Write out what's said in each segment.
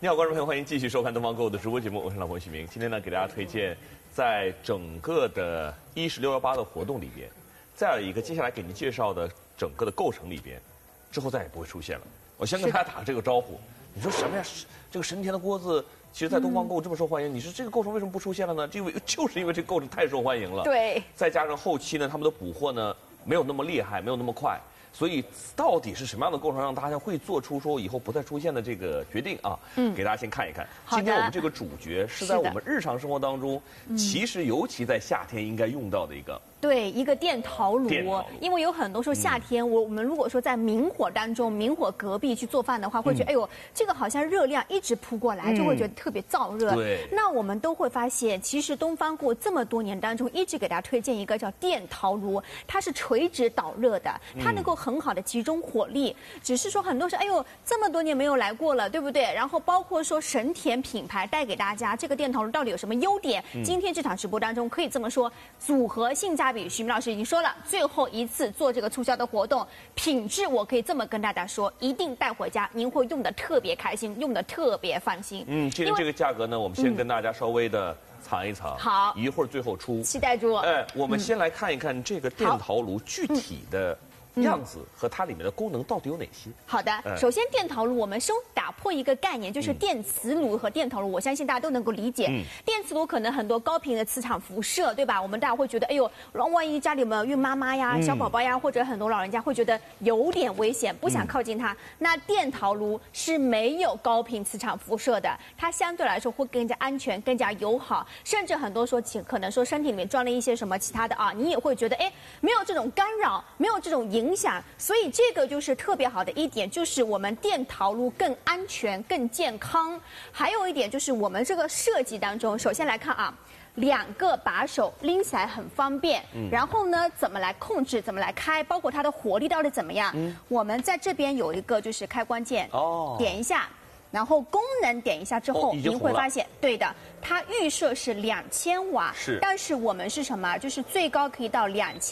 你好，观众朋友，欢迎继续收看东方购物的直播节目，我是老婆许明。今天呢，给大家推荐，在整个的1618的活动里边，再有一个接下来给您介绍的整个的构成里边，之后再也不会出现了。我先跟大家打个这个招呼。你说什么呀？这个神田的锅子，其实在东方购物这么受欢迎，你说这个构成为什么不出现了呢？就是因为这个构成太受欢迎了。 对。再加上后期呢，他们的补货呢没有那么厉害，没有那么快。所以到底是什么样的构成让大家会做出说以后不再出现的这个决定啊？给大家先看一看。今天我们这个主角是在我们日常生活当中，其实尤其在夏天应该用到的一个。 对，一个电陶炉，因为有很多时候夏天，我们如果说在明火当中、明火隔壁去做饭的话，会觉得哎呦，这个好像热量一直扑过来，就会觉得特别燥热。 对。 那我们都会发现，其实东方购物这么多年当中，一直给大家推荐一个叫电陶炉，它是垂直导热的，它能够很好的集中火力。只是说很多时候，哎呦，这么多年没有来过了，对不对？然后包括说神田品牌带给大家这个电陶炉到底有什么优点？今天这场直播当中可以这么说，组合性价比。许明老师已经说了，最后一次做这个促销的活动，品质我可以这么跟大家说，一定带回家，您会用的特别开心，用的特别放心。 今天这个价格呢，我们先跟大家稍微的藏一藏， 好， 一会儿最后出， 期待住。 我们先来看一看这个电陶炉具体的样子和它里面的功能到底有哪些？ 好的，首先电陶炉我们先打破一个概念，就是电磁炉和电陶炉，我相信大家都能够理解。电磁炉可能很多高频的磁场辐射，对吧？我们大家会觉得，哎呦，万一家里有没有孕妈妈呀、小宝宝呀，或者很多老人家会觉得有点危险，不想靠近它。那电陶炉是没有高频磁场辐射的，它相对来说会更加安全、更加友好，甚至很多说可能说身体里面装了一些什么其他的啊，你也会觉得，哎，没有这种干扰，没有这种影响，所以这个就是特别好的一点，就是我们电陶炉更安全、更健康。还有一点就是我们这个设计当中，首先来看啊，2个把手拎起来很方便。然后呢，怎么来控制，怎么来开，包括它的火力到底怎么样？我们在这边有一个就是开关键，点一下。然后功能点一下之后，您会发现，对的，它预设是2000瓦，但是我们是什么？就是最高可以到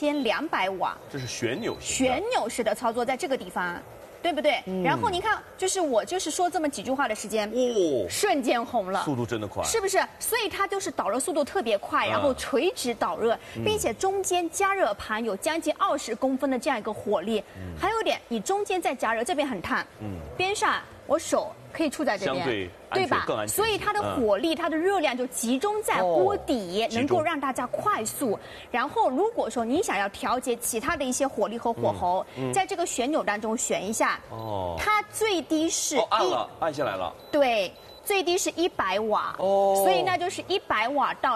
2200瓦。 这是旋钮型。 旋钮式的操作，在这个地方。对不对？然后您看，就是我说这么几句话的时间，瞬间红了， 速度真的快， 是不是？所以它就是导热速度特别快，然后垂直导热，并且中间加热盘有将近20公分的这样一个火力。还有一点，你中间再加热，这边很烫，边上我手可以触在这边，对吧？所以它的火力、它的热量就集中在锅底，能够让大家快速。然后，如果说你想要调节其他的一些火力和火候，在这个旋钮当中选一下，它最低是按下来了， 对。最低是100瓦，所以那就是100瓦到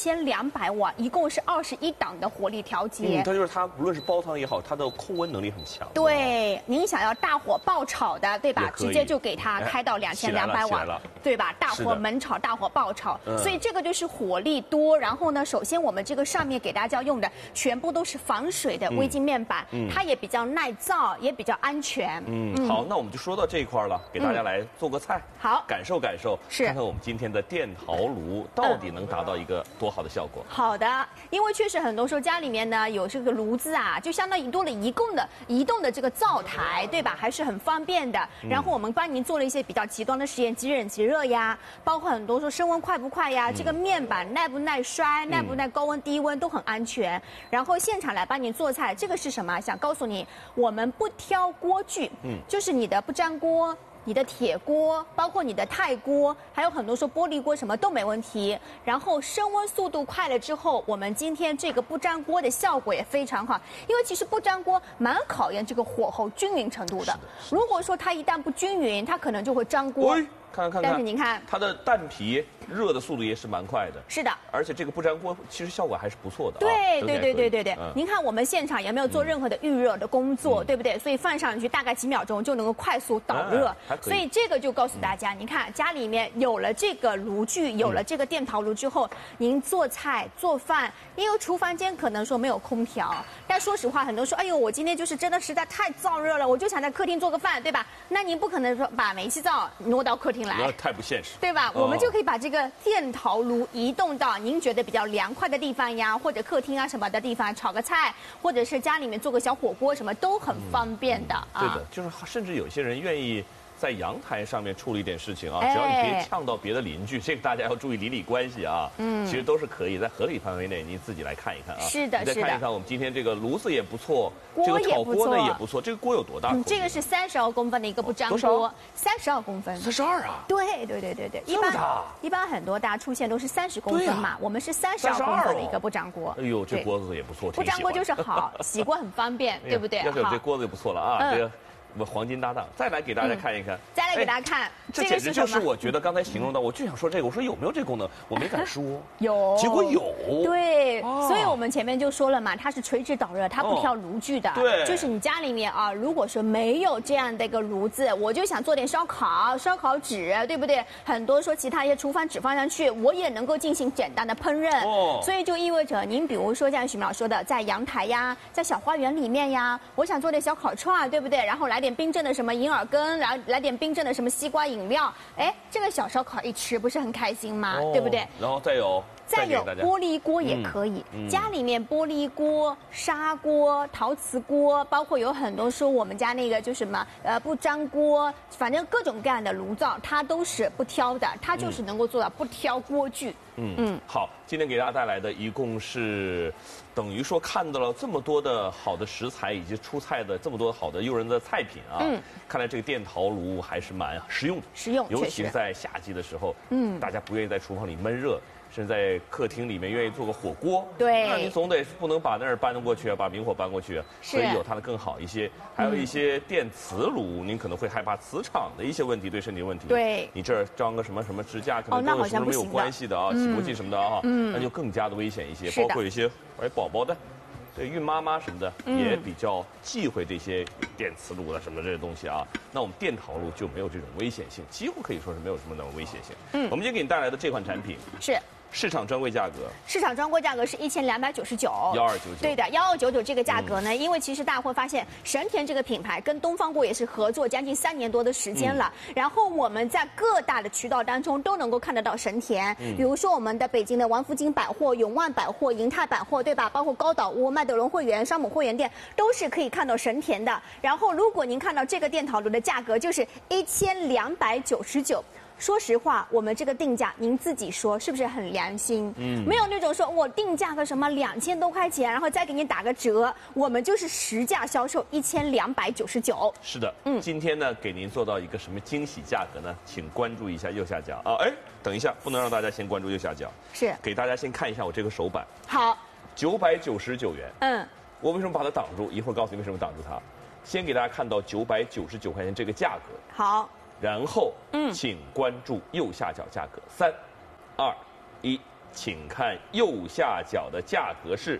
2200瓦，一共是21档的火力调节。 它就是它，无论是煲汤也好，它的控温能力很强。 对，您想要大火爆炒的，对吧？直接就给它开到2200瓦，对吧？大火焖炒，大火爆炒，所以这个就是火力多。然后呢，首先我们这个上面给大家用的全部都是防水的微晶面板，它也比较耐造，也比较安全。 好，那我们就说到这一块了，给大家来做个菜， 好， 感受。看看我们今天的电陶炉到底能达到一个多好的效果。 好的，因为确实很多时候家里面呢有这个炉子啊，就相当于多了移动的这个灶台，对吧？还是很方便的。然后我们帮您做了一些比较极端的实验，即冷即热呀，包括很多说升温快不快呀，这个面板耐不耐摔，耐不耐高温低温都很安全。然后现场来帮您做菜，这个是什么？想告诉你，我们不挑锅具，就是你的不粘锅。你的铁锅，包括你的钛锅，还有很多说玻璃锅，什么都没问题。然后升温速度快了之后，我们今天这个不粘锅的效果也非常好，因为其实不粘锅蛮考验这个火候均匀程度的。如果说它一旦不均匀，它可能就会粘锅。 看， 但是您看它的蛋皮热的速度也是蛮快的。 是的， 而且这个不粘锅其实效果还是不错的。 对。您看我们现场也没有做任何的预热的工作，对不对？所以放上去大概几秒钟就能够快速导热。所以这个就告诉大家，您看家里面有了这个炉具，有了这个电陶炉之后，您做菜做饭，因为厨房间可能说没有空调，但说实话，很多说，哎呦，我今天就是真的实在太燥热了，我就想在客厅做个饭，对吧？那您不可能说把煤气灶挪到客厅来， 那太不现实， 对吧？我们就可以把这个电陶炉移动到您觉得比较凉快的地方呀，或者客厅啊什么的地方炒个菜，或者是家里面做个小火锅，什么都很方便的。 对的，就是甚至有些人愿意在阳台上面处理一点事情啊， 哎只要你别呛到别的邻居，这个大家要注意邻里关系啊。其实都是可以在合理范围内，您自己来看一看啊。 是的， 你再看一看我们今天这个炉子也不错， 锅这个炒锅呢也不错也不错。这个锅有多大？ 这个是32公分的一个不粘多少锅，32公分。 32啊。 对， 这么大一般很多大家出现都是30公分嘛，我们是32公分的一个不粘锅。 哎呦，这锅子也不错， 不粘锅就是好，洗锅很方便，对不对？ 要是有这锅子就不错了啊，这个。我们黄金搭档，再来给大家看一看， 再来给大家看， 这简直就是我觉得刚才形容的，我就想说这个，我说有没有这功能，我没敢说， 有， 结果有， 对，所以我们前面就说了嘛，它是垂直导热，它不挑炉具的， 对， 就是你家里面啊，如果说没有这样的一个炉子，我就想做点烧烤纸，对不对？很多说其他一些厨房纸放上去，我也能够进行简单的烹饪，所以就意味着您比如说像徐淼说的，在阳台呀，在小花园里面呀，我想做点小烤串，对不对？然后来点冰镇的什么银耳羹，然后来点冰镇的什么西瓜饮料，哎，这个小烧烤一吃不是很开心吗？对不对？ 然后再有玻璃锅也可以，家里面玻璃锅、砂锅、陶瓷锅，包括有很多说我们家那个就什么不粘锅，反正各种各样的炉灶，它都是不挑的，它就是能够做到不挑锅具。 好，今天给大家带来的一共是，等于说看到了这么多的好的食材以及出菜的这么多好的诱人的菜品啊。看来这个电陶炉还是蛮实用的，尤其是在夏季的时候，大家不愿意在厨房里闷热。甚至在客厅里面愿意做个火锅， 对， 那你总得不能把那儿搬过去啊，把明火搬过去啊，所以有它的更好一些。还有一些电磁炉，您可能会害怕磁场的一些问题，对身体问题。 对， 你这儿装个什么支架，可能跟什么没有关系的啊，起锅气什么的啊，那就更加的危险一些。包括有一些宝宝的。对，孕妈妈什么的也比较忌讳这些电磁炉的什么这些东西啊。那我们电陶炉就没有这种危险性，几乎可以说是没有什么那种危险性。我们今天给你带来的这款产品是。 市场专柜价格， 市场专柜价格是1299，1299，对的，1299这个价格呢，因为其实大家会发现神田这个品牌跟东方锅也是合作将近3年多的时间了，然后我们在各大的渠道当中都能够看得到神田，比如说我们的北京的王府井百货、永万百货、银泰百货，对吧？包括高岛屋、麦德龙会员、山姆会员店都是可以看到神田的。然后如果您看到这个电陶炉的价格就是1299。说实话，我们这个定价，您自己说是不是很良心？没有那种说我定价个什么2000多块钱，然后再给你打个折，我们就是实价销售1299。 是的，今天呢给您做到一个什么惊喜价格呢？请关注一下右下角啊！哎，等一下，不能让大家先关注右下角， 是给大家先看一下我这个手板。 好 ，999元。我为什么把它挡住？一会儿告诉你为什么挡住它。先给大家看到999块钱这个价格。 好。 然后，请关注右下角价格，3、2、1，请看右下角的价格是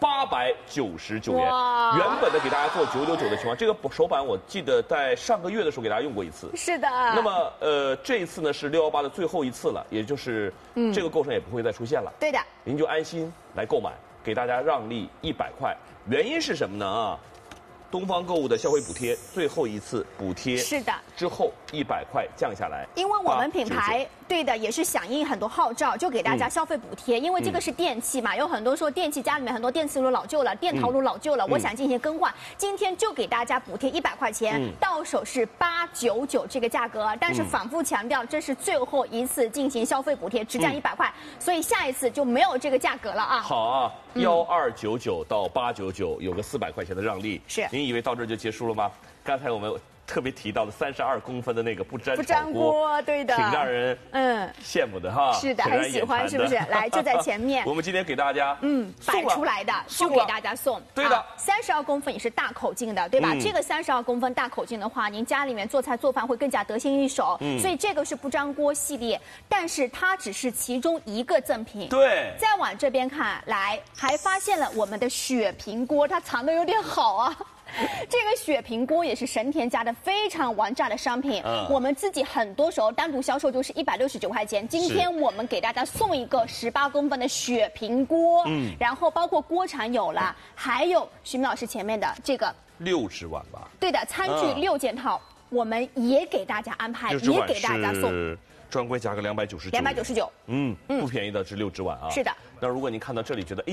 899元。原本的给大家做999的情况，这个手板我记得在上个月的时候给大家用过一次。 是的。 那么，这一次呢是618的最后一次了，也就是这个构成也不会再出现了。 对的。 您就安心来购买，给大家让利100块。原因是什么呢？啊？东方购物的消费补贴最后一次补贴是的， 之后100块降下来， 因为我们品牌对的也是响应很多号召，就给大家消费补贴，因为这个是电器嘛，有很多说电器家里面很多电磁炉老旧了，电陶炉老旧了，我想进行更换，今天就给大家补贴100块钱，到手是899这个价格，但是反复强调这是最后一次进行消费补贴，只降100块，所以下一次就没有这个价格了啊。 好啊，1299到899有个400块钱的让利， 是。 您以为到这儿就结束了吗？刚才我们特别提到的32公分的那个不粘锅，对的， 挺让人羡慕的哈。 是的，很喜欢，是不是？来，就在前面。 我们今天给大家摆出来的，就给大家送。 对的 ，32公分也是大口径的，对吧？这个32公分大口径的话，您家里面做菜做饭会更加得心应手。所以这个是不粘锅系列，但是它只是其中一个赠品。 对。 再往这边看来，还发现了我们的雪平锅，它藏得有点好啊。这个雪平锅也是神田家的非常王炸的商品，我们自己很多时候单独销售就是169块钱，今天我们给大家送一个18公分的雪平锅，然后包括锅铲有了，还有徐明老师前面的这个 6只碗吧， 对的，餐具6件套，我们也给大家安排，也给大家送。 专柜价格299， 不便宜的，是6只碗啊。 是的。 那如果您看到这里觉得，哎呀。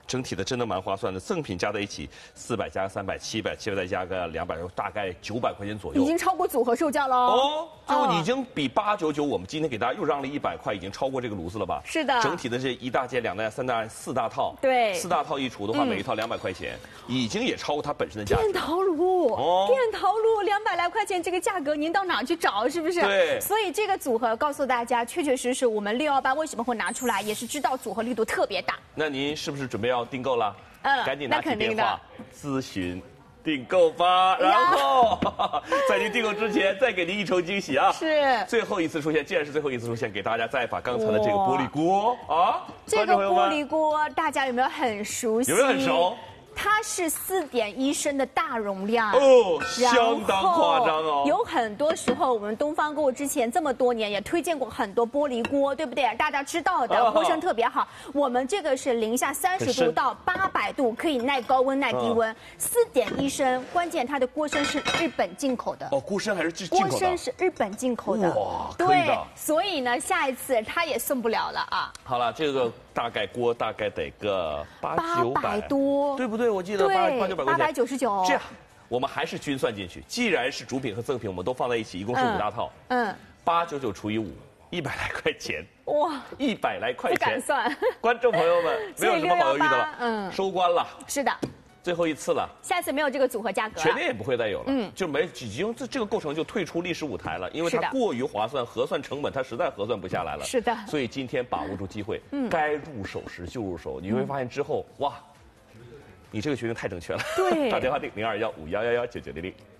整体的真的蛮划算的，赠品加在一起400加300，700再加个200，大概900块钱左右， 已经超过组合售价了哦。就已经比899，我们今天给大家又让了100块，已经超过这个炉子了吧？ 是的。 整体的这1大件、2大件、3大件、4大套， 对 ，4大套一除的话，每一套200块钱，已经也超过它本身的价值。 电陶炉，电陶炉200来块钱，这个价格您到哪去找？是不是？ 对。 所以这个组合告诉大家，确确实实我们618为什么会拿出来，也是知道组合力度特别大。 那您是不是准备要订购了？赶紧拿起那肯定的电话咨询订购吧。然后在您订购之前，再给您一筹惊喜啊！ 是最后一次出现，既然是最后一次出现，给大家再把刚才的这个玻璃锅啊， 这个玻璃锅大家有没有很熟悉？ 有没有很熟？ 它是4.1升的大容量哦，相当夸张哦。 有很多时候，我们东方购物之前这么多年也推荐过很多玻璃锅，对不对？大家知道的，锅身特别好。我们这个是零下30度到800度，可以耐高温、耐低温。4.1升，关键它的锅身是日本进口的。 哦，锅身还是进口的。 锅身是日本进口的。 哇， 对，所以呢，下一次它也送不了了啊。 好了，这个大概锅大概得个 800多， 对不对？我记得800-900块钱 ，899。 这样，我们还是均算进去。既然是主品和赠品，我们都放在一起，一共是5大套。899除以5，100来块钱。哇，100来块钱。 不敢算。 观众朋友们，没有什么好犹豫的了。收官了。 是的。 最后一次了， 下次没有这个组合价格， 全年也不会再有了。就已经这个构成就退出历史舞台了，因为它过于划算，核算成本它实在核算不下来了。 是的， 所以今天把握住机会，该入手时就入手。你会发现之后，哇，你这个决定太正确了。 对， 打电话订021511199900。